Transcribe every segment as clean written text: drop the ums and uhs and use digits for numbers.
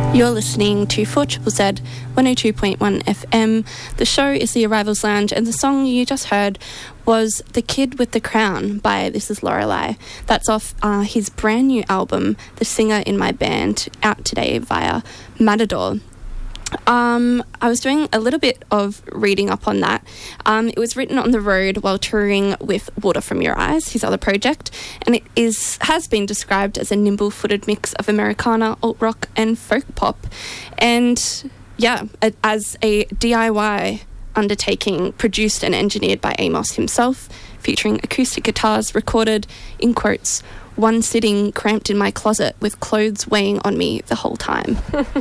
You're listening to 4ZZZ 102.1 FM. The show is The Arrivals Lounge, and the song you just heard was The Kid with the Crown by This Is Lorelei. That's off his brand new album, The Singer in My Band, out today via Matador. I was doing a little bit of reading up on that. It was written on the road while touring with Water From Your Eyes, his other project, and it has been described as a nimble-footed mix of Americana, alt-rock and folk pop. And yeah, as a DIY undertaking produced and engineered by Amos himself, featuring acoustic guitars recorded, in quotes, one sitting cramped in my closet with clothes weighing on me the whole time.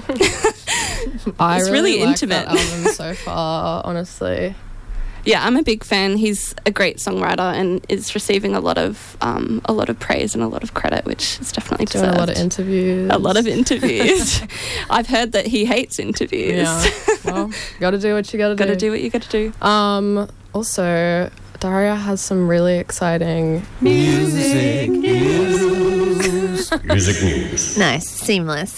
It's really like intimate. that album so far, honestly. Yeah, I'm a big fan. He's a great songwriter and is receiving a lot of praise and a lot of credit, which is definitely deserved. Doing a lot of interviews. A lot of interviews. I've heard that he hates interviews. Yeah. Well, gotta do what you gotta do. Gotta do what you gotta do. Also, Daria has some really exciting Music news. Nice, seamless.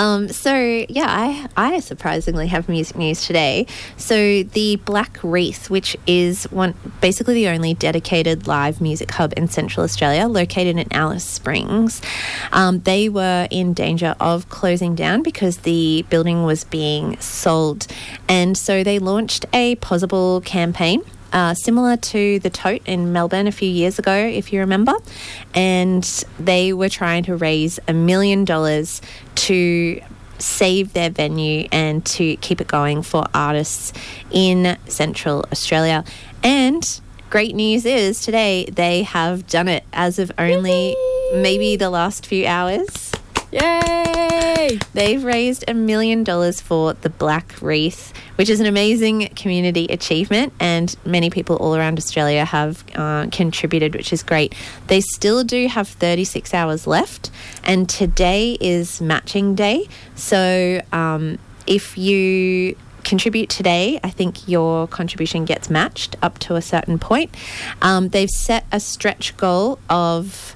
I surprisingly have music news today. So the Black Wreath, which is basically the only dedicated live music hub in Central Australia, located in Alice Springs, they were in danger of closing down because the building was being sold, and so they launched a Possible campaign. Similar to the Tote in Melbourne a few years ago, if you remember. And they were trying to raise $1 million to save their venue and to keep it going for artists in Central Australia. And great news is today they have done it as of only maybe the last few hours. Yay! They've raised $1 million for the Black Wreath, which is an amazing community achievement, and many people all around Australia have contributed, which is great. They still do have 36 hours left, and today is matching day. So if you contribute today, I think your contribution gets matched up to a certain point. They've set a stretch goal of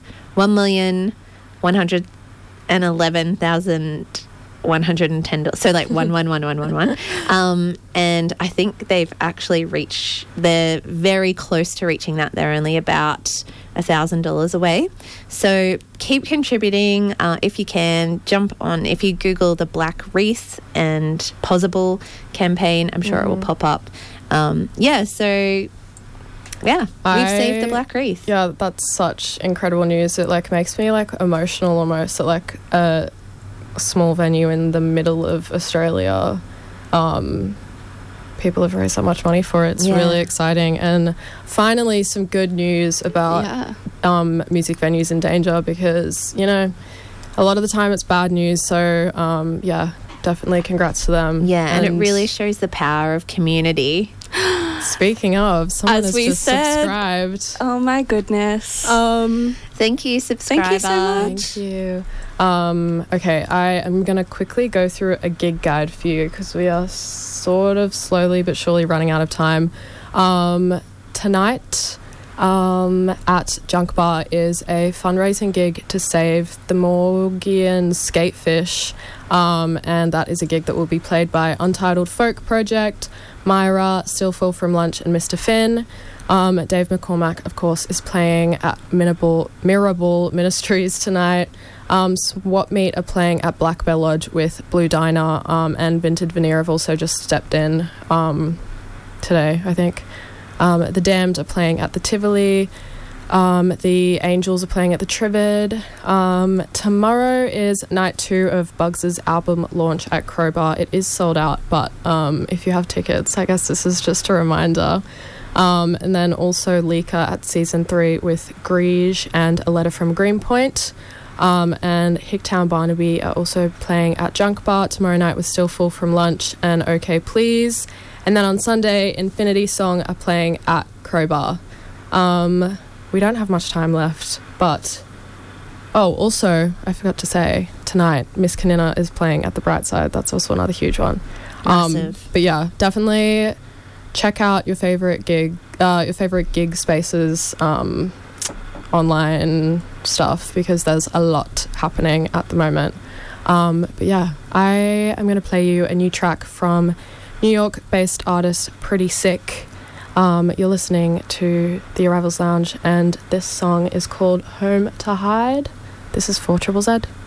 $1,111,110, so like 1111111. And I think they've actually they're very close to reaching that. They're only about $1,000 away. So keep contributing if you can. Jump on, if you Google the Black Wreath and Possible campaign, I'm sure it will pop up. We've saved the Black Wreath. Yeah, that's such incredible news. It makes me emotional almost at a small venue in the middle of Australia. People have raised so much money for it. It's really exciting. And finally some good news about music venues in danger, because a lot of the time it's bad news. So definitely congrats to them. And it really shows the power of community. Speaking of, someone has just subscribed. Oh my goodness. Thank you, subscriber. Thank you so much. Thank you. Okay, I am going to quickly go through a gig guide for you because we are sort of slowly but surely running out of time. Tonight at Junk Bar is a fundraising gig to save the Morgian skatefish, and that is a gig that will be played by Untitled Folk Project, Myra, Still Full From Lunch and Mr. Finn. Dave McCormack, of course, is playing at Mirable Ministries tonight. Swap Meet are playing at Black Bear Lodge with Blue Diner, and Vinted Veneer have also just stepped in today, I think. The Damned are playing at the Tivoli. The Angels are playing at the Trivid. Tomorrow is night 2 of Bugs' album launch at Crowbar. It is sold out, but if you have tickets, I guess this is just a reminder. And then also Lika at Season 3 with Grige and A Letter from Greenpoint. And Hicktown Barnaby are also playing at Junk Bar tomorrow night with Still Full From Lunch and OK Please. And then on Sunday, Infinity Song are playing at Crowbar. We don't have much time left, but... Oh, also, I forgot to say, tonight, Miss Kanina is playing at the Bright Side. That's also another huge one. Massive. But yeah, definitely check out your favorite gig spaces, online stuff, because there's a lot happening at the moment. But yeah, I am going to play you a new track from New York-based artist Pretty Sick. You're listening to The Arrivals Lounge, and this song is called Home to Hide. This is 4ZZZ.